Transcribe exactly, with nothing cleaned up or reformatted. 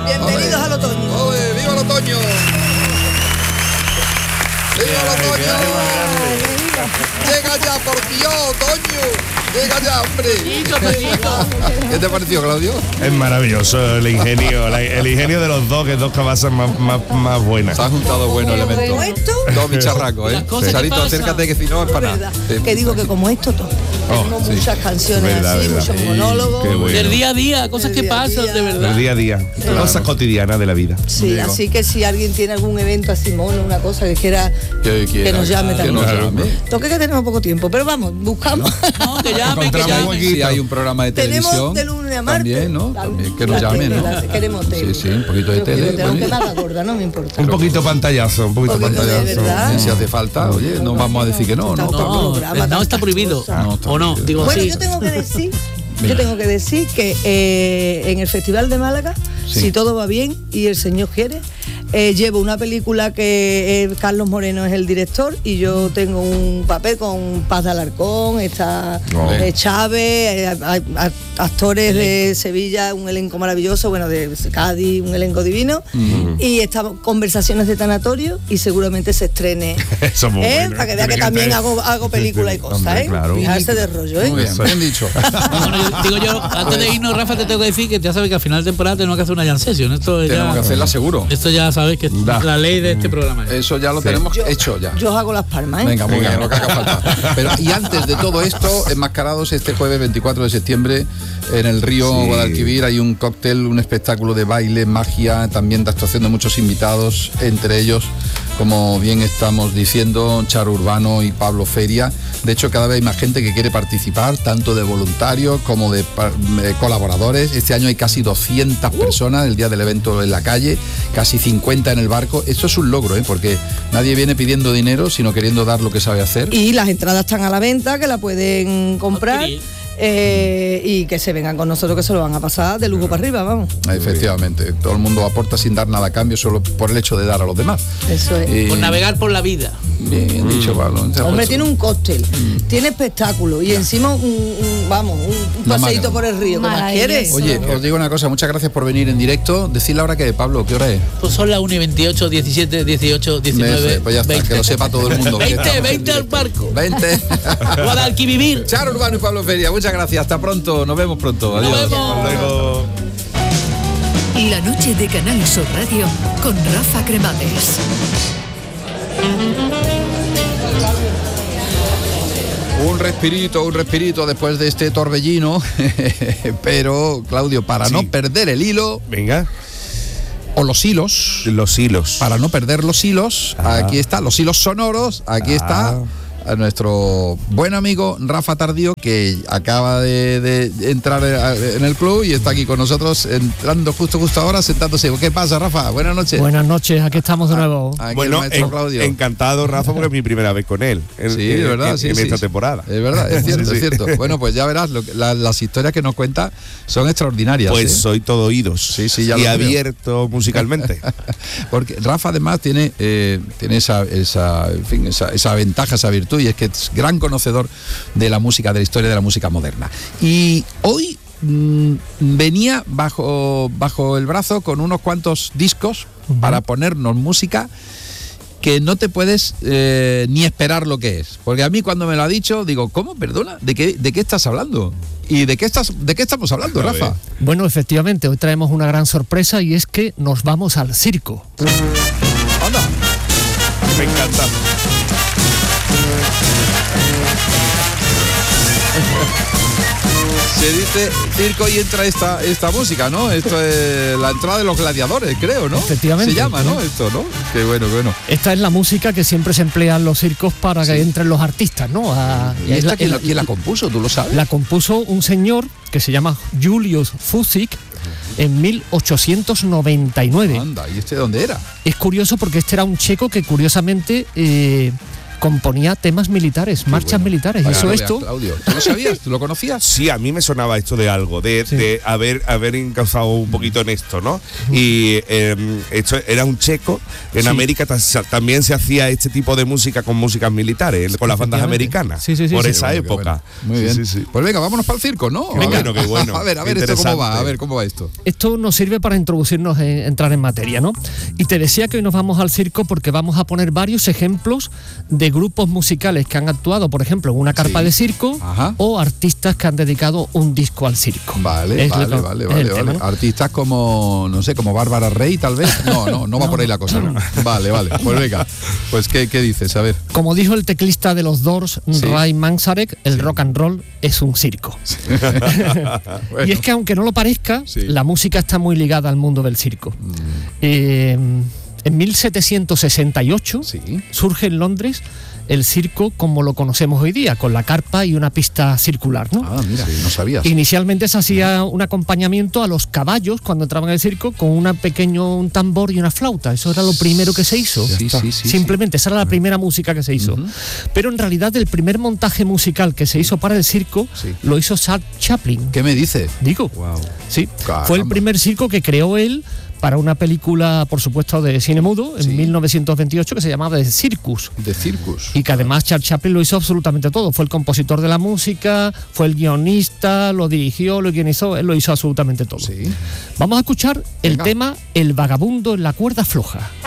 Bienvenidos al otoño. ¡Ole, viva el otoño! ¡Viva el otoño! Llega ya, por Dios, otoño. Llega ya, hombre. ¿Qué te pareció, Claudio? Es maravilloso el ingenio, la, el ingenio de los dos, que dos cabezas más, más, más buenas. Se ha juntado buenos elementos. Como esto, Dos bicharracos, ¿eh? Sarito, acércate, que si no es para nada. verdad, que digo que como esto todo. Oh, Tenemos sí. muchas canciones Verdad, así, verdad. muchos Sí, monólogos. qué bueno. Del día a día, cosas Del que día a pasan, día. de verdad. El día a día, Claro. cosas cotidianas de la vida. Sí, Digo. así que si alguien tiene algún evento así mono, una cosa que quiera Que, quiera, que nos llame que también. nos llame. Toque que tenemos poco tiempo, pero vamos, buscamos. No, que llame, que Encontramos llame. aquí. Si hay un programa de Tenemos televisión. de lunes a martes. También, ¿no? La- También, que nos la llamen, tele, ¿no? la- queremos tele. Sí, sí, un poquito de Yo quiero tele. tele, aunque me bueno. haga gorda, no me importa. Un poquito pantallazo, un poquito Un poquito de pantallazo. verdad. Si hace falta, oye, no vamos a decir que no, ¿no? Tanto No, programa, no está tantas prohibido. cosas. No está ¿O no? prohibido. Digo, Bueno, sí. yo tengo que decir, Venga. yo tengo que decir que eh, en el Festival de Málaga, Sí. si todo va bien y el Señor quiere, eh, llevo una película que eh, Carlos Moreno es el director y yo tengo un papel con Paz de Alarcón, está Oh. eh, Chávez, eh, hay- hay actores de Sevilla, un elenco maravilloso, bueno, de Cádiz, un elenco divino, y estamos conversaciones de tanatorio y seguramente se estrene. Eso es muy ¿eh? bueno. Para que vea Tiene que que también ser. hago, hago película y cosas, Hombre, ¿eh? claro. Fijarse de rollo, ¿eh? Muy bien, bien dicho. Bueno, yo, digo yo, antes de irnos, Rafa, te tengo que decir que ya sabes que al final de temporada tenemos que hacer una jam session. Esto Tenemos que ya, hacerla seguro. esto ya sabes que es Da. la ley de este programa. Eso ya lo Sí. tenemos Yo- hecho ya. Yo os hago las palmas, ¿eh? Venga, muy Venga. bien, lo que haga falta. Pero, y antes de todo esto, enmascarados este jueves veinticuatro de septiembre en el río Sí. Guadalquivir hay un cóctel, un espectáculo de baile, magia, también de actuación de muchos invitados, entre ellos, como bien estamos diciendo, Charo Urbano y Pablo Feria. De hecho, cada vez hay más gente que quiere participar, tanto de voluntarios como de par- eh, colaboradores. Este año hay casi doscientas personas el día del evento en la calle, casi cincuenta en el barco. Esto es un logro, ¿eh? Porque nadie viene pidiendo dinero, sino queriendo dar lo que sabe hacer. Y las entradas están a la venta, que la pueden comprar. Adquirir. eh, y que se vengan con nosotros, que se lo van a pasar de lujo para arriba, vamos. Efectivamente, todo el mundo aporta sin dar nada a cambio, solo por el hecho de dar a los demás. Eso es. Y- Por navegar por la vida. Bien dicho, Pablo. Se ha Hombre, puesto- tiene un cóctel, tiene espectáculo y encima un, un- vamos, un, un La paseíto mano. por el río, ¿qué más quieres? Oye, os digo una cosa, muchas gracias por venir en directo. Decid la hora que, Pablo, ¿qué hora es? Pues son las una y veintiocho, diecisiete, dieciocho, diecinueve, Pues ya está, veinte. que lo sepa todo el mundo. que veinte, estamos en veinte al directo. barco. veinte. Guadalquivir. Charo Urbano y Pablo Feria, muchas gracias. Hasta pronto, nos vemos pronto. Adiós. Nos vemos. Hasta luego. La noche de Canal Sur Radio con Rafa Cremades. Un respirito, un respirito después de este torbellino. Pero, Claudio, para Sí. no perder el hilo, Venga, o los hilos, los hilos. para no perder los hilos, Ah. aquí está, los hilos sonoros, aquí Ah. está a nuestro buen amigo Rafa Tardío, que acaba de, de entrar en el club y está aquí con nosotros, entrando justo justo ahora, sentándose. ¿Qué pasa, Rafa? Buenas noches. Buenas noches, aquí estamos de nuevo. Aquí el Bueno, maestro en- Claudio. encantado, Rafa, porque es mi primera vez con él. En, Sí, en- de verdad, en- sí, en sí, esta sí. temporada. Es verdad, es cierto, Sí, es sí. cierto. Bueno, pues ya verás, lo que- la- las historias que nos cuenta son extraordinarias. Pues ¿eh? soy todo oídos. Sí, sí, ya y lo creo. abierto musicalmente. Porque Rafa además tiene, eh, tiene esa, esa, en fin, esa, esa ventaja, esa virtud, y es que es gran conocedor de la música, de la historia de la música moderna. Y hoy mm, venía bajo, bajo el brazo con unos cuantos discos para ponernos música que no te puedes eh, ni esperar lo que es. Porque a mí cuando me lo ha dicho, digo, ¿cómo? Perdona, ¿de qué, de qué estás hablando? ¿Y de qué, estás, de qué estamos hablando, A ver. Rafa? Bueno, efectivamente, hoy traemos una gran sorpresa y es que nos vamos al circo. Anda. Me encanta. Se dice circo y entra esta, esta música, ¿no? Esto es la entrada de los gladiadores, creo, ¿no? Efectivamente. Se llama, ¿no? Esto, ¿no? Qué bueno, qué bueno. Esta es la música que siempre se emplea en los circos para que entren los artistas, ¿no? A- ¿Y es esta la- quién, la, es quién la compuso? ¿Tú lo sabes? la compuso un señor que se llama Julius Fusik en mil ochocientos noventa y nueve. Anda, ¿y este dónde era? Es curioso porque este era un checo que curiosamente eh, componía temas militares, marchas bueno. militares. Vaya, Hizo no esto. veas, Claudio. ¿Tú lo sabías? ¿Tú lo conocías? Sí, a mí me sonaba esto de algo, de, Sí. de haber, haber encauzado un poquito en esto, ¿no? Y eh, esto era un checo. En Sí. América ta- también se hacía este tipo de música con músicas militares, con las bandas Efectivamente. americanas. Sí, sí, sí, por sí. esa Qué bueno, qué época. bueno. Muy bien. Sí, sí, sí. Pues venga, vámonos para el circo, ¿no? Qué A ver. bueno, qué bueno. A ver, a ver, Qué esto cómo va, interesante. a ver cómo va esto. Esto nos sirve para introducirnos, en, entrar en materia, ¿no? Y te decía que hoy nos vamos al circo porque vamos a poner varios ejemplos de grupos musicales que han actuado, por ejemplo, en una carpa Sí. de circo, Ajá. o artistas que han dedicado un disco al circo. Vale, Es vale, lo- vale, es vale, el vale. tema, ¿no? Artistas como, no sé, como Bárbara Rey, tal vez. No, no, no va por ahí la cosa. ¿no? Vale, vale. Pues venga. Pues ¿qué, qué dices? A ver. Como dijo el teclista de los Doors, Sí. Ray Manzarek, el rock and roll es un circo. Bueno. Y es que aunque no lo parezca, Sí. la música está muy ligada al mundo del circo. Eh, en mil setecientos sesenta y ocho Sí. surge en Londres el circo como lo conocemos hoy día, con la carpa y una pista circular, ¿no? Ah, mira, no sabías. Inicialmente se hacía un acompañamiento a los caballos cuando entraban al circo con un pequeño un tambor y una flauta. Eso era lo primero que se hizo. Sí, sí, sí, Simplemente esa era la primera música que se hizo. Ujú. Pero en realidad el primer montaje musical que se hizo para el circo Sí. lo hizo Charles Chaplin. ¿Qué me dices? Digo, Wow. sí. Caramba. Fue el primer circo que creó él para una película, por supuesto, de cine mudo en Sí. mil novecientos veintiocho que se llamaba The Circus. De Circus. Y que además Charles Chaplin lo hizo absolutamente todo. Fue el compositor de la música, fue el guionista, lo dirigió, lo guionizó, él lo hizo absolutamente todo. Sí. Vamos a escuchar el Venga. tema El vagabundo en la cuerda floja.